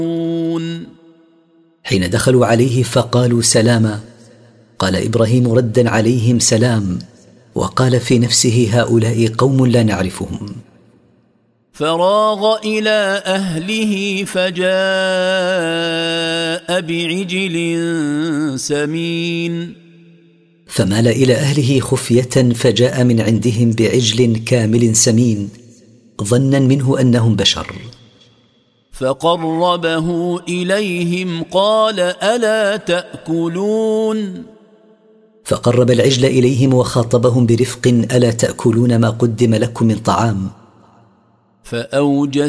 حين دخلوا عليه فقالوا سلاما، قال إبراهيم ردا عليهم سلام، وقال في نفسه هؤلاء قوم لا نعرفهم. فراغ إلى أهله فجاء بعجل سمين. فمال إلى أهله خفية فجاء من عندهم بعجل كامل سمين، ظنا منه أنهم بشر. فقربه إليهم قال ألا تأكلون. فقرب العجل إليهم وخاطبهم برفق: ألا تأكلون ما قدم لكم من طعام؟ فأوجس